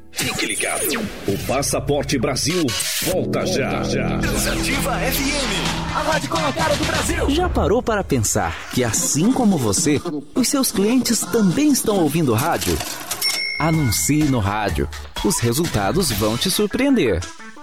Fique ligado. O Passaporte Brasil volta já. Transativa FM, a rádio com a cara do Brasil. Já parou para pensar que, assim como você, os seus clientes também estão ouvindo rádio? Anuncie no rádio. Os resultados vão te surpreender.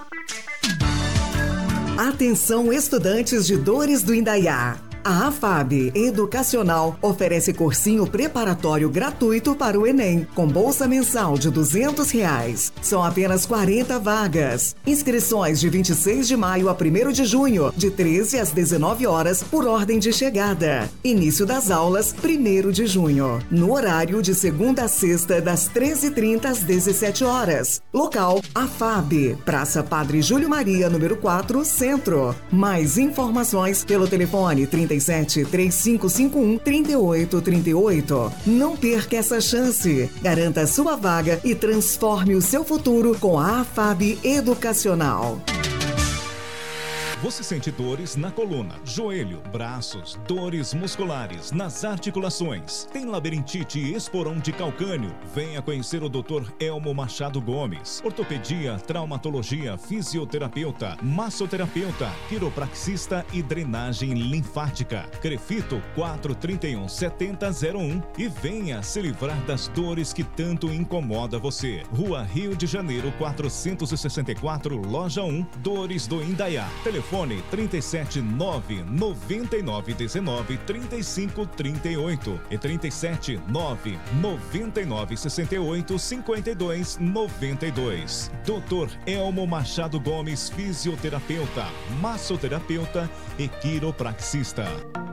Atenção, estudantes de Dores do Indaiá. A AFAB Educacional oferece cursinho preparatório gratuito para o Enem, com bolsa mensal de R$200. São apenas 40 vagas. Inscrições de 26 de maio a 1º de junho, de 13 às 19 horas, por ordem de chegada. Início das aulas, 1º de junho. No horário de segunda a sexta, das 13h30 às 17 horas. Local, AFAB, Praça Padre Júlio Maria, número 4, Centro. Mais informações pelo telefone 37-3551 3838. Não perca essa chance. Garanta sua vaga e transforme o seu futuro com a AFAB Educacional. Você sente dores na coluna, joelho, braços, dores musculares, nas articulações. Tem labirintite e esporão de calcânio? Venha conhecer o Dr. Elmo Machado Gomes. Ortopedia, traumatologia, fisioterapeuta, massoterapeuta, quiropraxista e drenagem linfática. Crefito 431-7001 e venha se livrar das dores que tanto incomoda você. Rua Rio de Janeiro 464, Loja 1, Dores do Indaiá. Telefone 379-9919-3538 e 379-9968-5292. Dr. Elmo Machado Gomes, fisioterapeuta, massoterapeuta e quiropraxista.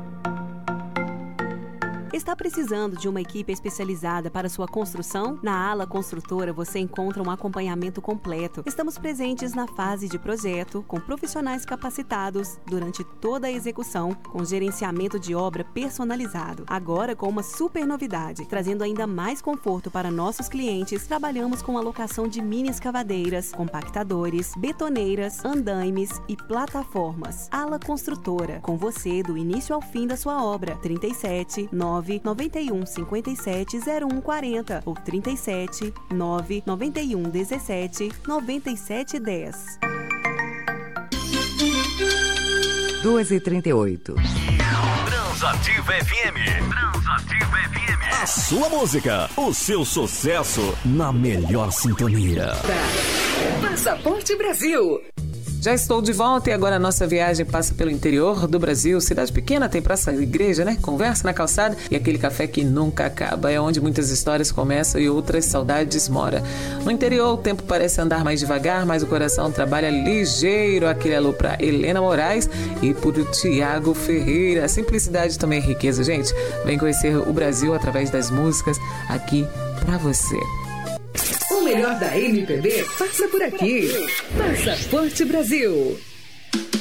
Está precisando de uma equipe especializada para sua construção? Na Ala Construtora você encontra um acompanhamento completo. Estamos presentes na fase de projeto, com profissionais capacitados durante toda a execução, com gerenciamento de obra personalizado. Agora com uma super novidade, trazendo ainda mais conforto para nossos clientes, trabalhamos com a locação de mini escavadeiras, compactadores, betoneiras, andaimes e plataformas. Ala Construtora, com você do início ao fim da sua obra. 37 991 57 0140 ou 37 991 17 97 10. 2h38. Transativa FM. Transativa FM. A sua música, o seu sucesso na melhor sintonia. Passaporte Brasil. Já estou de volta e agora a nossa viagem passa pelo interior do Brasil. Cidade pequena, tem praça e igreja, né? Conversa na calçada e aquele café que nunca acaba. É onde muitas histórias começam e outras saudades moram. No interior o tempo parece andar mais devagar, mas o coração trabalha ligeiro. Aquele alô para Helena Moraes e por Tiago Ferreira. Simplicidade também é riqueza, gente. Vem conhecer o Brasil através das músicas aqui pra você. O melhor da MPB passa por aqui. Passaporte Brasil.